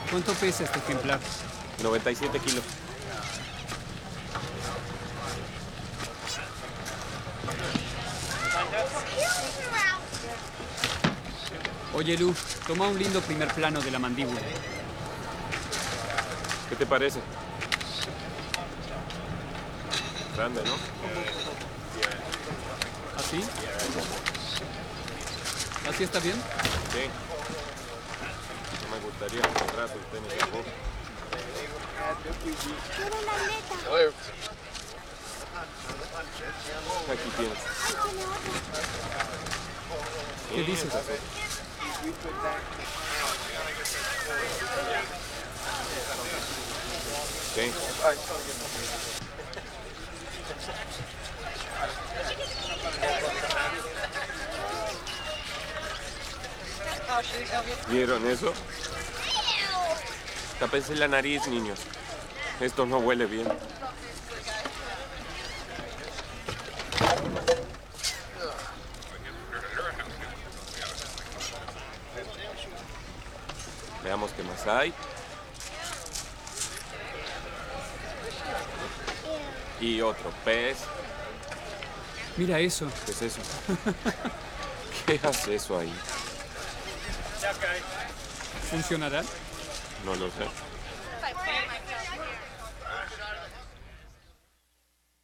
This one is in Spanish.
¿Cuánto pesa este ejemplar? 97 kilos. Oye, Lu, toma un lindo primer plano de la mandíbula. ¿Qué te parece? Grande, ¿no? ¿Así? ¿Así está bien? Sí. No me gustaría encontrar sus tenis de juego. ¡Quiero la aleta! Aquí tienes. ¡Ay, tiene otra! ¿Qué dices? Sí. ¿Vieron eso? Tápense la nariz, niños. Esto no huele bien. Veamos qué más hay. Y otro pez. Mira eso. ¿Qué es eso? ¿Qué hace eso ahí? ¿Funcionará? No lo sé.